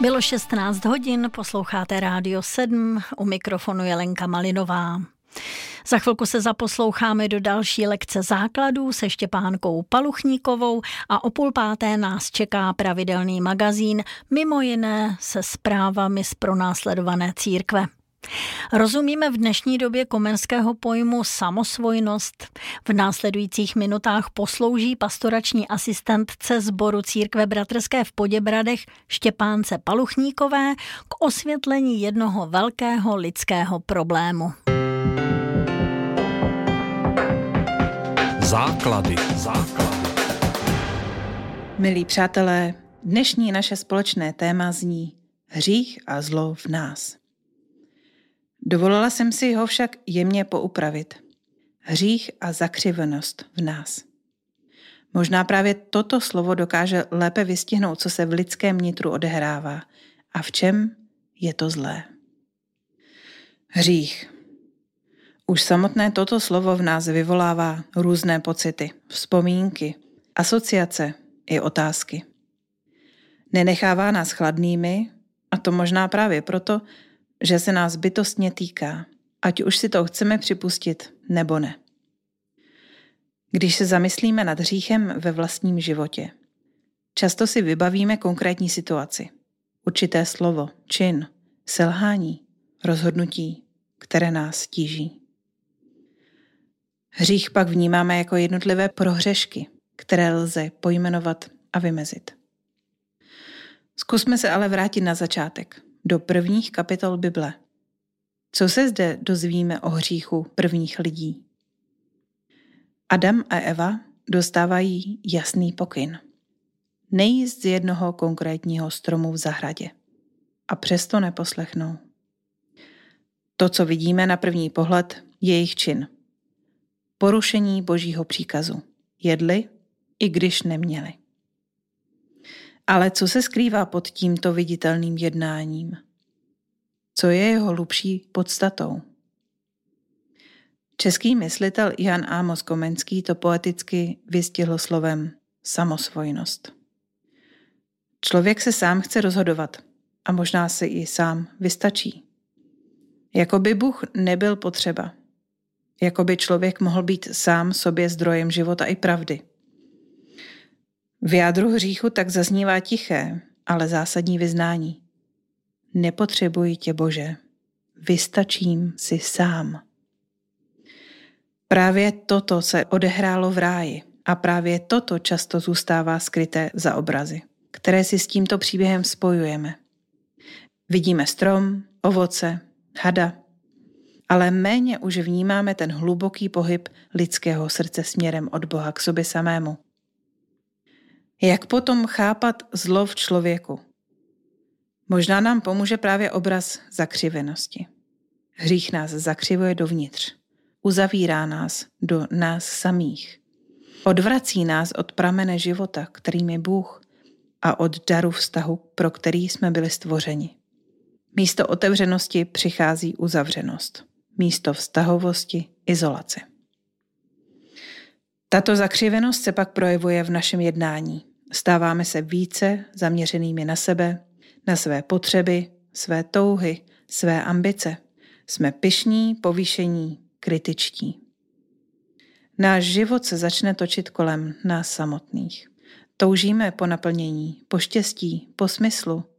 Bylo 16 hodin, posloucháte Rádio 7, u mikrofonu je Lenka Malinová. Za chvilku se zaposloucháme do další lekce základů se Štěpánkou Paluchníkovou a o 4:30 nás čeká pravidelný magazín, mimo jiné se zprávami z pronásledované církve. Rozumíme v dnešní době komenského pojmu samosvojnost. V následujících minutách poslouží pastorační asistentce sboru církve bratrské v Poděbradech Štěpánce Paluchníkové k osvětlení jednoho velkého lidského problému. Základy. Milí přátelé, dnešní naše společné téma zní hřích a zlo v nás. Dovolila jsem si ho však jemně poupravit. Hřích a zakřivenost v nás. Možná právě toto slovo dokáže lépe vystihnout, co se v lidském nitru odehrává a v čem je to zlé. Hřích. Už samotné toto slovo v nás vyvolává různé pocity, vzpomínky, asociace i otázky. Nenechává nás chladnými, a to možná právě proto, že se nás bytostně týká, ať už si to chceme připustit nebo ne. Když se zamyslíme nad hříchem ve vlastním životě, často si vybavíme konkrétní situaci, určité slovo, čin, selhání, rozhodnutí, které nás tíží. Hřích pak vnímáme jako jednotlivé prohřešky, které lze pojmenovat a vymezit. Zkusme se ale vrátit na začátek, do prvních kapitol Bible. Co se zde dozvíme o hříchu prvních lidí? Adam a Eva dostávají jasný pokyn. Nejíst z jednoho konkrétního stromu v zahradě. A přesto neposlechnou. To, co vidíme na první pohled, je jejich čin. Porušení Božího příkazu. Jedli, i když neměli. Ale co se skrývá pod tímto viditelným jednáním? Co je jeho hlubší podstatou? Český myslitel Jan Amos Komenský to poeticky vystihl slovem samosvojnost. Člověk se sám chce rozhodovat a možná si i sám vystačí. Jako by Bůh nebyl potřeba. Jako by člověk mohl být sám sobě zdrojem života i pravdy. V jádru hříchu tak zaznívá tiché, ale zásadní vyznání. Nepotřebuji tě, Bože, vystačím si sám. Právě toto se odehrálo v ráji a právě toto často zůstává skryté za obrazy, které si s tímto příběhem spojujeme. Vidíme strom, ovoce, hada, ale méně už vnímáme ten hluboký pohyb lidského srdce směrem od Boha k sobě samému. Jak potom chápat zlo v člověku? Možná nám pomůže právě obraz zakřivenosti. Hřích nás zakřivuje dovnitř, uzavírá nás do nás samých. Odvrací nás od pramene života, kterým je Bůh, a od daru vztahu, pro který jsme byli stvořeni. Místo otevřenosti přichází uzavřenost. Místo vztahovosti izolace. Tato zakřivenost se pak projevuje v našem jednání. Stáváme se více zaměřenými na sebe, na své potřeby, své touhy, své ambice. Jsme pyšní, povýšení, kritičtí. Náš život se začne točit kolem nás samotných. Toužíme po naplnění, po štěstí, po smyslu,